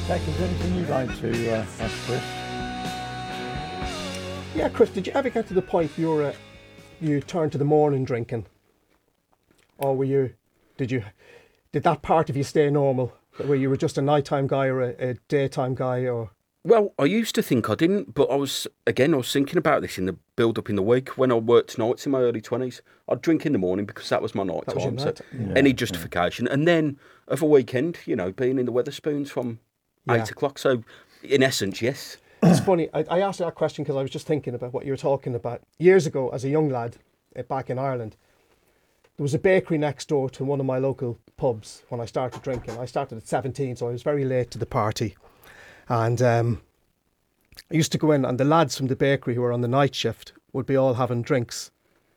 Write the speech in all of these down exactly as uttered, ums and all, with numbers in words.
Beck, is there anything you'd like to uh, ask Chris? Yeah, Chris, did you ever get to the point you were, uh, you turned to the morning drinking, or were you, did you, did that part of you stay normal, where you were just a nighttime guy or a, a daytime guy, or? Well, I used to think I didn't, but I was, again, I was thinking about this in the build-up in the week. When I worked nights in my early twenties, I'd drink in the morning because that was my night That was your time. So night- yeah. any Yeah, justification. And then of a weekend, you know, being in the Weatherspoons from Yeah. eight o'clock. So in essence, yes. It's funny, I, I asked you that question because I was just thinking about what you were talking about. Years ago, as a young lad, uh, back in Ireland, there was a bakery next door to one of my local pubs when I started drinking. I started at seventeen, so I was very late to the party. And um, I used to go in, and the lads from the bakery who were on the night shift would be all having drinks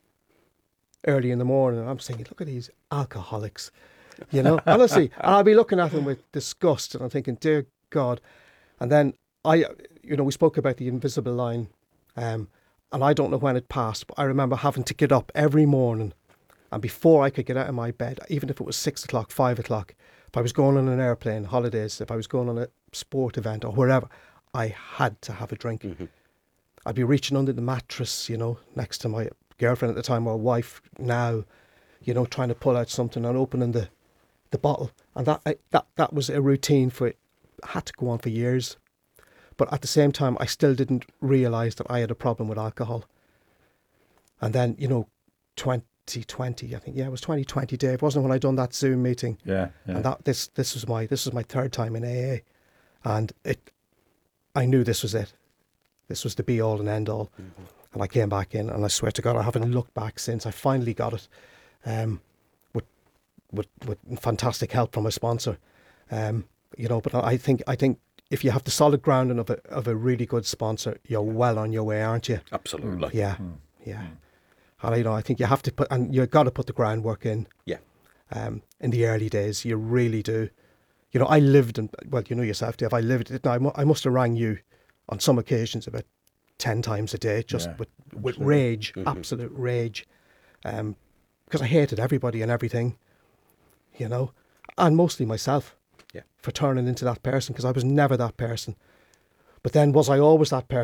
early in the morning. And I'm thinking, look at these alcoholics, you know, honestly. And I'll be looking at them with disgust, and I'm thinking, dear God. And then I, you know, we spoke about the invisible line, um, and I don't know when it passed, but I remember having to get up every morning, and before I could get out of my bed, even if it was six o'clock, five o'clock, if I was going on an airplane, holidays, if I was going on a sport event or wherever, I had to have a drink. Mm-hmm. I'd be reaching under the mattress, you know, next to my girlfriend at the time, or wife now, you know, trying to pull out something and opening the, the bottle. And that, I, that, that was a routine for, had to go on for years. But at the same time, I still didn't realise that I had a problem with alcohol. And then, you know, twenty twenty, I think, yeah, it was twenty twenty, Dave, wasn't it, when I done that Zoom meeting? Yeah, yeah. And that this this was my this was my third time in A A, and it, I knew this was it. This was the be all and end all. Mm-hmm. And I came back in, and I swear to God, I haven't looked back since. I finally got it, um, with with with fantastic help from a sponsor, um, you know. But I think I think. If you have the solid grounding of a of a really good sponsor, you're well on your way, aren't you? Absolutely. Yeah, Mm. yeah. And you know, I think you have to put, and you've got to put the groundwork in. Yeah. Um, in the early days, you really do. You know, I lived in, well, you know yourself, Dave. I lived it. I, mu- I must have rang you on some occasions about ten times a day, just Yeah, with with absolutely. rage, Mhm. absolute rage, um, because I hated everybody and everything. You know, and mostly myself. Yeah. For turning into that person, because I was never that person. But then, was I always that person?